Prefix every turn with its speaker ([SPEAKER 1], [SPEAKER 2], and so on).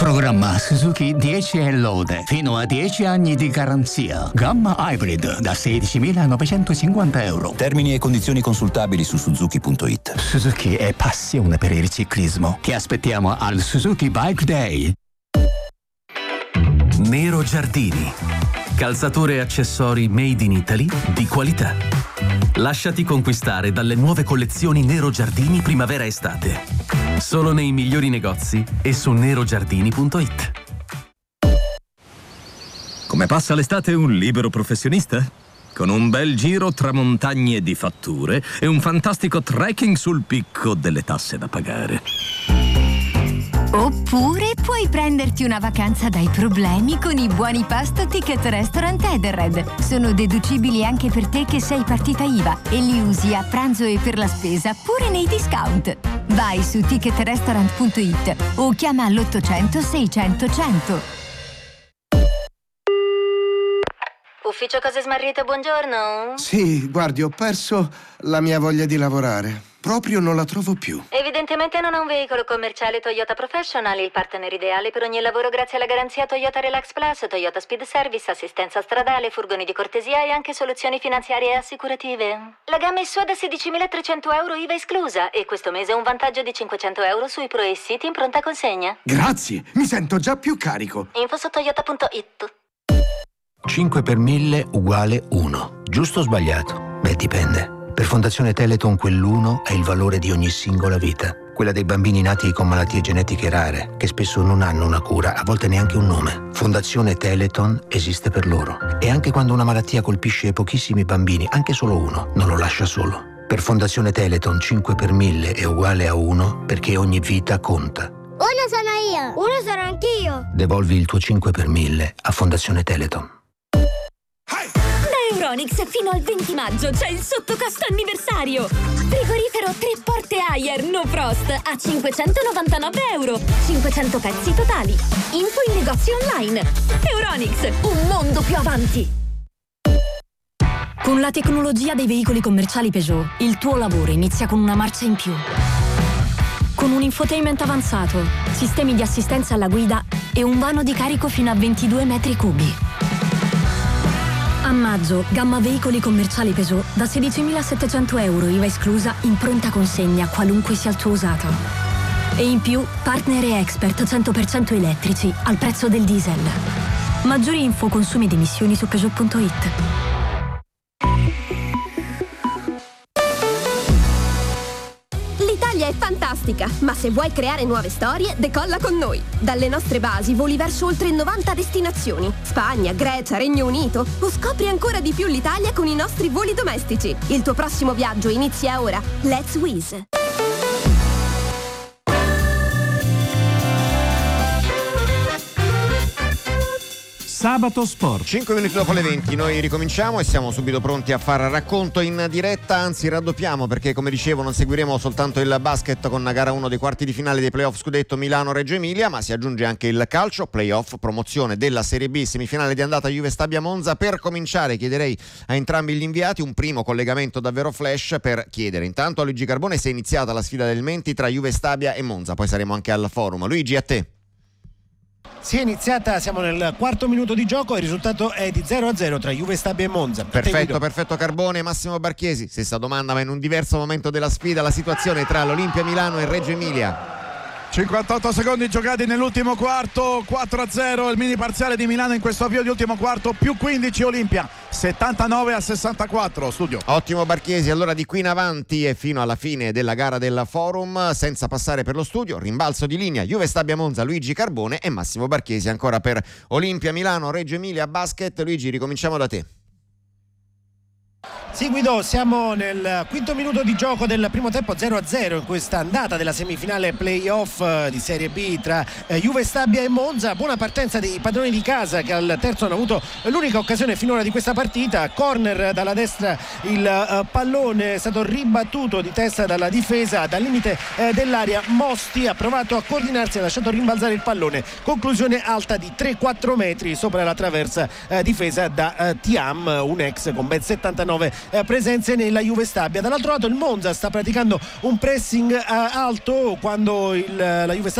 [SPEAKER 1] Programma Suzuki 10 e lode, fino a 10 anni di garanzia. Gamma Hybrid da 16.950 euro.
[SPEAKER 2] Termini e condizioni consultabili su Suzuki.it.
[SPEAKER 1] Suzuki è passione per il ciclismo. Ti aspettiamo al Suzuki Bike Day.
[SPEAKER 3] Nero Giardini. Calzature e accessori made in Italy di qualità. Lasciati conquistare dalle nuove collezioni Nero Giardini primavera-estate. Solo nei migliori negozi e su nerogiardini.it.
[SPEAKER 4] Come passa l'estate un libero professionista? Con un bel giro tra montagne di fatture e un fantastico trekking sul picco delle tasse da pagare.
[SPEAKER 5] Oppure puoi prenderti una vacanza dai problemi con i buoni pasto Ticket Restaurant Edenred. Sono deducibili anche per te che sei partita IVA e li usi a pranzo e per la spesa pure nei discount. Vai su ticketrestaurant.it o chiama all'800 600 100.
[SPEAKER 6] Ufficio Cose Smarrite, buongiorno.
[SPEAKER 7] Sì, guardi, ho perso la mia voglia di lavorare. Proprio non la trovo più.
[SPEAKER 6] Evidentemente non ha un veicolo commerciale Toyota Professional, il partner ideale per ogni lavoro grazie alla garanzia Toyota Relax Plus, Toyota Speed Service, assistenza stradale, furgoni di cortesia e anche soluzioni finanziarie e assicurative. La gamma è sua da 16.300 euro IVA esclusa e questo mese un vantaggio di 500 euro sui Pro e City in pronta consegna.
[SPEAKER 7] Grazie, mi sento già più carico.
[SPEAKER 6] Info su toyota.it.
[SPEAKER 8] 5 per 1000 uguale 1. Giusto o sbagliato? Beh, dipende. Per Fondazione Teleton quell'1 è il valore di ogni singola vita. Quella dei bambini nati con malattie genetiche rare, che spesso non hanno una cura, a volte neanche un nome. Fondazione Teleton esiste per loro. E anche quando una malattia colpisce pochissimi bambini, anche solo uno, non lo lascia solo. Per Fondazione Teleton 5 per 1000 è uguale a 1 perché ogni vita conta.
[SPEAKER 9] Uno sono io, uno sono anch'io.
[SPEAKER 8] Devolvi il tuo 5 per 1000 a Fondazione Teleton.
[SPEAKER 10] Euronics fino al 20 maggio c'è il sottocosto anniversario. Frigorifero 3 porte Haier No Frost a 599 euro. 500 pezzi totali. Info in negozi online. Euronics, un mondo più avanti.
[SPEAKER 11] Con la tecnologia dei veicoli commerciali Peugeot, il tuo lavoro inizia con una marcia in più. Con un infotainment avanzato, sistemi di assistenza alla guida e un vano di carico fino a 22 metri cubi. A maggio, gamma veicoli commerciali Peugeot da 16.700 euro IVA esclusa in pronta consegna qualunque sia il tuo usato. E in più, partner e expert 100% elettrici al prezzo del diesel. Maggiori info consumi ed emissioni su Peugeot.it.
[SPEAKER 10] L'Italia è fantastica, ma se vuoi creare nuove storie, decolla con noi. Dalle nostre basi voli verso oltre 90 destinazioni. Spagna, Grecia, Regno Unito. O scopri ancora di più l'Italia con i nostri voli domestici. Il tuo prossimo viaggio inizia ora. Let's Wizz.
[SPEAKER 12] Sabato Sport.
[SPEAKER 13] 5 minuti dopo le 20 noi ricominciamo e siamo subito pronti a far racconto in diretta, anzi raddoppiamo, perché come dicevo non seguiremo soltanto il basket con la gara 1 dei quarti di finale dei playoff scudetto Milano-Reggio Emilia, ma si aggiunge anche il calcio, playoff, promozione della Serie B, semifinale di andata Juve Stabia Monza. Per cominciare chiederei a entrambi gli inviati un primo collegamento davvero flash per chiedere intanto a Luigi Carbone se è iniziata la sfida del Menti tra Juve Stabia e Monza, poi saremo anche al forum. Luigi, a te.
[SPEAKER 14] Si è iniziata, siamo nel quarto minuto di gioco, il risultato è di 0-0 tra Juve Stabia e Monza.
[SPEAKER 13] Perfetto Carbone. Massimo Barchiesi, stessa domanda ma in un diverso momento della sfida, la situazione tra l'Olimpia Milano e Reggio Emilia.
[SPEAKER 15] 58 secondi giocati nell'ultimo quarto, 4-0 il mini parziale di Milano in questo avvio di ultimo quarto, più 15 Olimpia, 79-64. Studio.
[SPEAKER 13] Ottimo Barchiesi, allora di qui in avanti e fino alla fine della gara del forum, senza passare per lo studio, rimbalzo di linea Juve Stabia Monza, Luigi Carbone e Massimo Barchiesi ancora per Olimpia Milano, Reggio Emilia basket. Luigi, ricominciamo da te.
[SPEAKER 14] Sì, Guido, siamo nel quinto minuto di gioco del primo tempo, 0-0 in questa andata della semifinale playoff di Serie B tra Juve Stabia e Monza. Buona partenza dei padroni di casa che al terzo hanno avuto l'unica occasione finora di questa partita. Corner dalla destra, il pallone è stato ribattuto di testa dalla difesa dal limite dell'area. Mosti ha provato a coordinarsi, ha lasciato rimbalzare il pallone, conclusione alta di 3-4 metri sopra la traversa difesa da Thiam, un ex con ben 79 presenze nella Juve Stabia. Dall'altro lato il Monza sta praticando un pressing alto quando la Juve Stabia